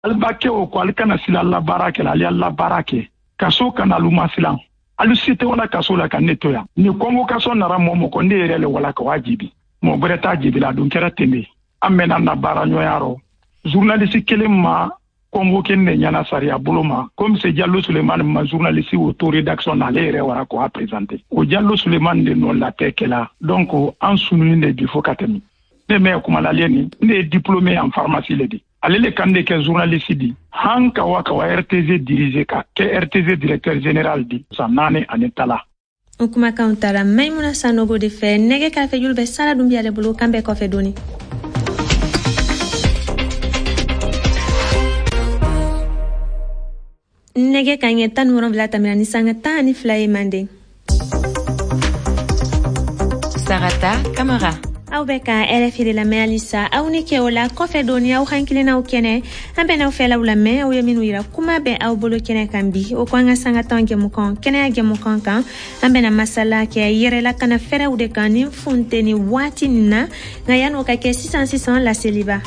albake o ko alkana sila la barake la la barake kaso kana luma silan alu site wala kaso la kan netoya ni convocation nara momo ko ne yele wala ko wajibi mo breta jibi la dun kera tembe amena na bara nyoyaro journaliste kelema convoqué ne nyana saria boloma comme c'est Diallo Souleymane ma journaliste auto rédaction na lere wara ko a présenter o Diallo Souleymane de non la tekela donc en sunu ne bi fokatemi ne me kuma la leni ne diplômé en pharmacie le di alele kande ke journaliste di hanka waka wa RTZ dirige ka ke RTZ directeur général di sanane anetala ukuma kauntara Maimuna Sanogo de fe nege ka fe yulbe sala dumbi ale bulu kambe ko fe doni nege kanye tan woron vla tamira ni sanga tani fly mande Sarata Camara au beka RFI de la Melissa au nikeola kofe doni au hankilina au kene ambena au fela ula me au yaminu ira kuma be au bolo kene kambi o kwanga sanga tange mukon kene age mukon kan ambena masala ke yere la kana fere ude kani funte ni wati na ngayano ka ke 600 la celiba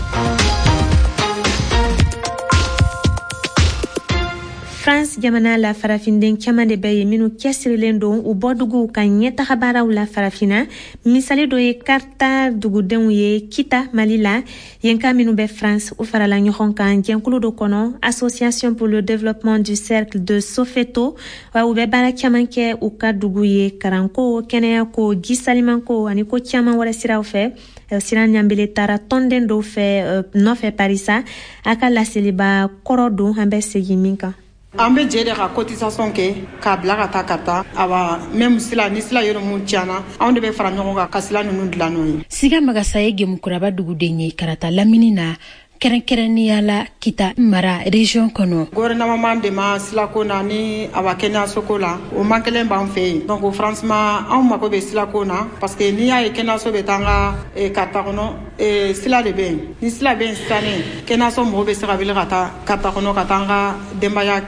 France jamana la farafinden kamande baye minu kesrilen don u bodugu kan nyeta habara la farafina misali do ye karta dugu den ye kita malila yenka minu be France u farala nyohon kan jenkulu do kono association pour le développement du cercle de Sofeto wa u be bara kamanke u ka dugu ye karanko kenya ko gisalimanko ani ko chama wala siraw fe siran nyambele tara tonden do fe no fe parisa aka la seliba korodu hambe segiminka ambe jede ka cotisation ke ka blaga ta kata aba même sila ni sila yoro mun tiana on de be fara nyongo ka sila nunu dilano siga magasa yege mukuraba dugu denye karata laminina kerenkereni la kita mara region kono gouvernement de ma sila kona ni aba Kenya sokola o mankelen ban fe donc franchement on mako be sila kona parce que ni ya Kenya so betanga e kata kono e sila de ben ni sila ben stane Kenya so mo be sira bil kata kono katanga dembaya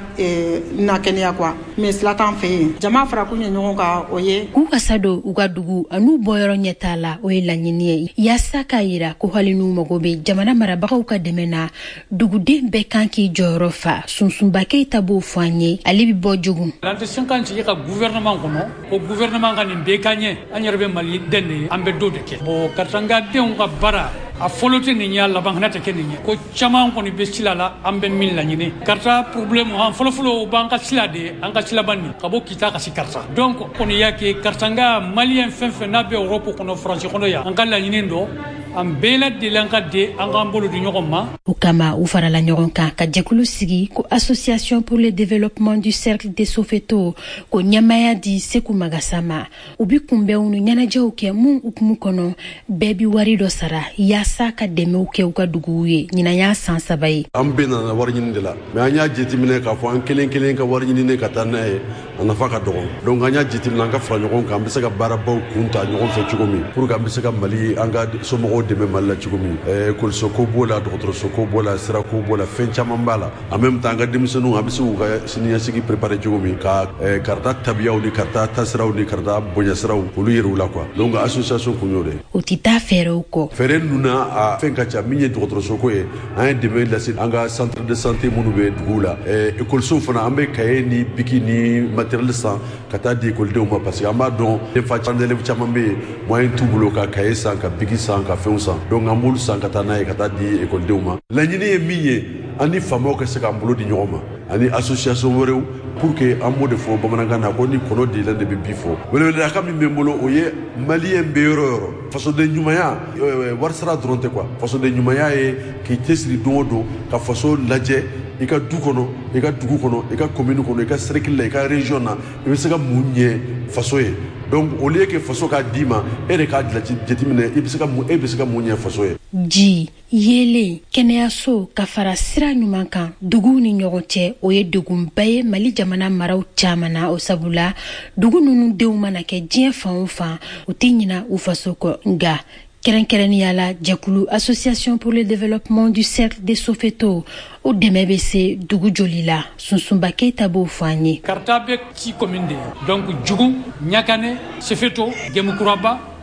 na Kenya kwa mais sila tan fe jama fara kunye nyongo ka oye ku kasado ugadugu anu boyoro nyetala o elanyini ya sakaira ko halinu magobe jamana marabaka demena dugude be kanki jorofa sunsumba keita bo fanye alibi bojugu l'antation kan ci ka gouvernement kono o gouvernement kan be kanye anyarbe mali denne ambe dodeke bo katanga de on ka bara a folote ni nyalla bangnata kenni ko chama ko ni bestilala ambe milla nyini karta problème han folofolo banka silade anka silabani kabo kita ka sikarta donc on yake kartanga malien fenfe na be Europe kono France kono ya anka la nyini ndo ambela dilanka de angambolo du nyogoma ukama ufara la nyoronka ka jekulu sigi ko association pour le développement du cercle de Sofeto ko nyamaya di seku magasama ubi kumbe unu nyana jauke mun ukumu kono bebi warido sara ya saka deme uke uka duguye nyina ya sansabai ambena na warnyini de la me anya jetimine ka fo an kelen ka warnyini ne katanae ana faka dogon donc anya jetimina ka fra nyogon ka mbese ka baraba kunta nyogon fe chikomi pour ka mbese ka mali anga somo de malla chikomi kol soko bola docteur soko bola sira ko bola fenchama mbala en même temps ga dimsenu abisu ga siniya sigi préparer chikomi ka karta tabiya ni karta tasraw ni karta bonya sraw ulu yeru la quoi donc association ko nyore otita fere ko fere nuna a fenka cha minye docteur soko e un demain la sit anga centre de santé munube dugula école so fana ambe kaye ni bikini matériel sa kata di école de uma parce que amado de fa chandele chamambe moyen tout bulo ka kaye sa ka biki sa ka donc amul sankatana e kata di école de uma la nyini e miye ani famo ka se ka mbulo di nyoma ani association worew pour que amode fo bamananga na ko ni kono di lande be bifo wele la kam mi mbolo oye malien be yoro façon de nyumaya war sara dronte quoi façon de nyumaya e ki tesri dodo ka façon laje e ka du kono e ka dugu kono e ka commune kono e ka cercle e ka region na e se ka munye façon e donc au lieu que façon ka dima e de ka jetimine e be se ka munye façon e ji yele keneyaso kafara sira nyuman kan dugu ni nyogote oye dugu baye mali jamana maraw chamana o sabula dugu nunu dew mana ke jien fan fan o tinyina u faso ko nga kerenkereni yala jakulu association pour le développement du cercle de Sofeto o demebese dugu jolila sunsumba keita bo fanye kartabe ki commune donc jugu nyakane Sofeto gemukuraba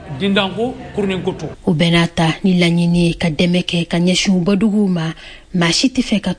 dindanko kurnin koto o benata ni laɲini ka dɛmɛ kɛ ka ɲɛsin u bɔduguw ma maa si tɛ fɛ ka